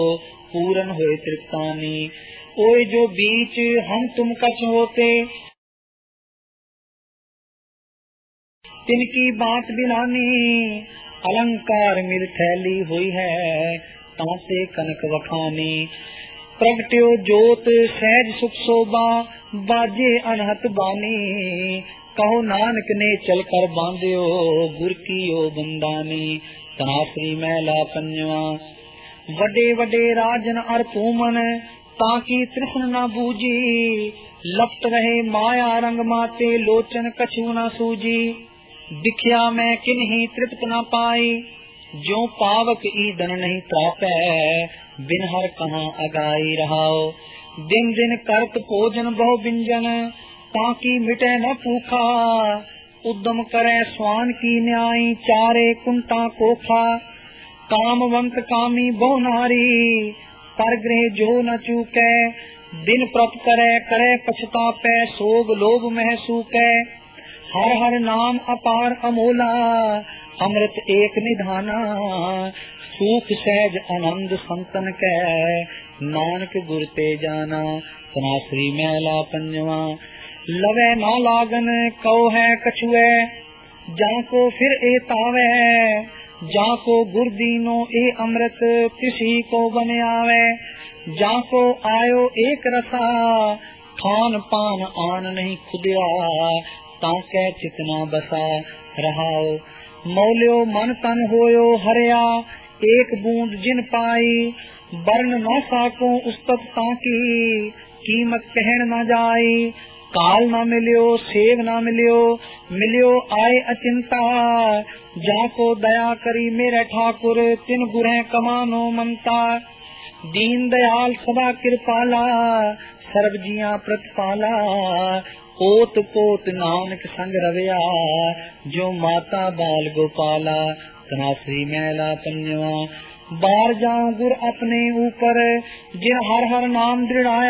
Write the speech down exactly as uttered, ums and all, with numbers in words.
पूरन होए तृप्तानी। ओए जो बीच हम तुम कछ होते, तिनकी बात बिलानी। अलंकार मिल थैली हुई है, तांसे कनक वखानी। प्रगट्यो जोत सहज सुख शोभा, बाजे अनहत बानी। कहो नानक ने चल कर बांध्यो, गुर की ओ बंदानी। तनाश्री मैला पंजवा। वडे वडे राजन अर पूमन, ताकि तृष्ण न बूझी। लपट रहे माया रंग माते, लोचन कछु न सूझी। दिखिया मैं किन्हीं तृप्त न पाई, जो पावक ईदन नहीं त्रापै। बिन हर कहाँ अगाई रहाओ, दिन दिन करत भोजन बहु व्यंजन। ताकि मिटे न भूखा, उद्यम करे स्वान की न्याय। चारे कुंटा कोखा, कामवंत कामी बहु नारी। पर गृह जो न चूकै, दिन प्रत करे करे पछतापै। सोग लोभ मह सूकै, हर हर नाम अपार अमोला। अमृत एक निधाना, सुख सहज आनंद संतन कै। नानक गुर ते जाना। तनाश्री मैला पंजवा। लवे ना लागन कहो है कछुए, जाको फिर ए तावे। जाको गुर दीनो ए अमृत, किसी को बन आवे। जाको आयो एक रसा, खान पान आन नहीं खुदिया। ताके चितना बसा रहाओ, मौल्यो मन तन होयो हरिया। एक बूंद जिन पाई, वर्ण न साको उस्तत ताकी। कीमत कहन न जाई, काल न मिलियो सेव न मिलियो। मिलियो आए अचिंता, जाको दया करी मेरे ठाकुर। तिन गुरें कमानो मनता, दीन दयाल सदा कृपाला। सर्व जिया प्रतिपाला, ओत पोत नानक संग रविया। जो माता बाल गोपाला। तनाश्री मैला पंजवा। बार जाऊं गुर अपने ऊपर, जिन हर हर नाम दृढ़ाया।